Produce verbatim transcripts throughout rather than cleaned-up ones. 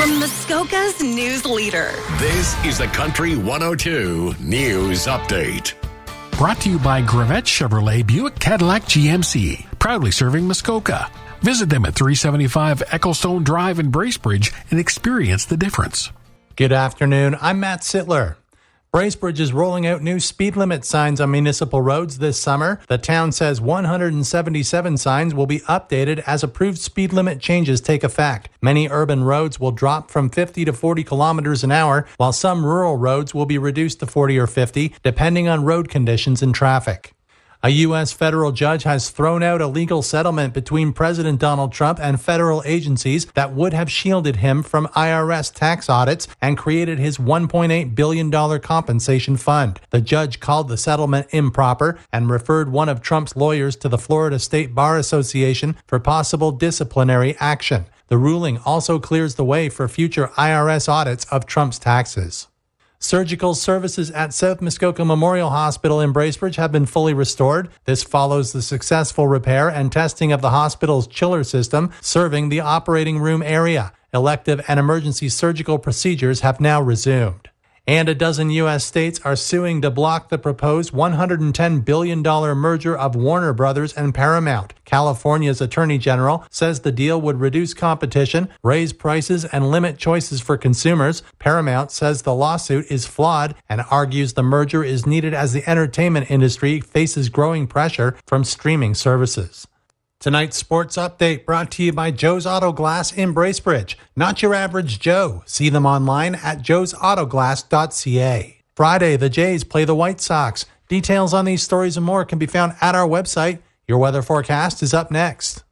Muskoka's news leader. This is the Country one oh two News Update. Brought to you by Gravette Chevrolet Buick Cadillac G M C, proudly serving Muskoka. Visit them at three seventy-five Ecclestone Drive in Bracebridge and experience the difference. Good afternoon. I'm Matt Sittler. Bracebridge is rolling out new speed limit signs on municipal roads this summer. The town says one hundred seventy-seven signs will be updated as approved speed limit changes take effect. Many urban roads will drop from fifty to forty kilometers an hour, while some rural roads will be reduced to forty or fifty, depending on road conditions and traffic. A U S federal judge has thrown out a legal settlement between President Donald Trump and federal agencies that would have shielded him from I R S tax audits and created his one point eight billion dollars compensation fund. The judge called the settlement improper and referred one of Trump's lawyers to the Florida State Bar Association for possible disciplinary action. The ruling also clears the way for future I R S audits of Trump's taxes. Surgical services at South Muskoka Memorial Hospital in Bracebridge have been fully restored. This follows the successful repair and testing of the hospital's chiller system serving the operating room area. Elective and emergency surgical procedures have now resumed. And a dozen U S states are suing to block the proposed one hundred ten billion dollars merger of Warner Brothers and Paramount. California's Attorney General says the deal would reduce competition, raise prices, and limit choices for consumers. Paramount says the lawsuit is flawed and argues the merger is needed as the entertainment industry faces growing pressure from streaming services. Tonight's sports update brought to you by Joe's Auto Glass in Bracebridge. Not your average Joe. See them online at joes auto glass dot c a. Friday, the Jays play the White Sox. Details on these stories and more can be found at our website. Your weather forecast is up next.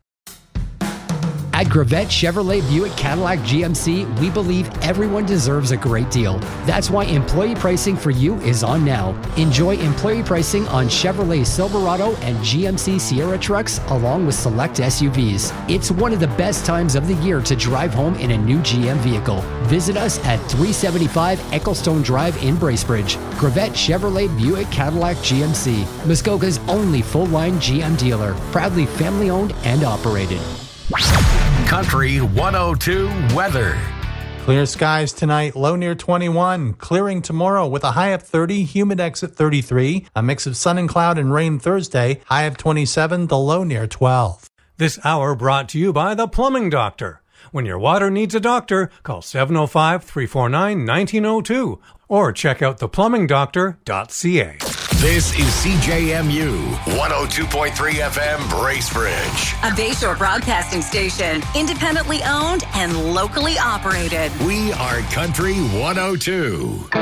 At Gravette Chevrolet Buick Cadillac G M C, we believe everyone deserves a great deal. That's why employee pricing for you is on now. Enjoy employee pricing on Chevrolet Silverado and G M C Sierra trucks, along with select S U Vs. It's one of the best times of the year to drive home in a new G M vehicle. Visit us at three seventy-five Ecclestone Drive in Bracebridge. Gravette Chevrolet Buick Cadillac G M C, Muskoka's only full-line G M dealer, proudly family-owned and operated. Country one oh two weather. Clear skies tonight, low near twenty-one. Clearing tomorrow with a high of thirty, humidex at thirty-three. A mix of sun and cloud and rain Thursday, high of twenty-seven, the low near twelve. This hour brought to you by the Plumbing Doctor. When your water needs a doctor, call seven oh five, three four nine, one nine oh two or check out the plumbing doctor dot c a. This is C J M U one oh two point three F M Bracebridge. A Bayshore broadcasting station, independently owned and locally operated. We are Country one oh two.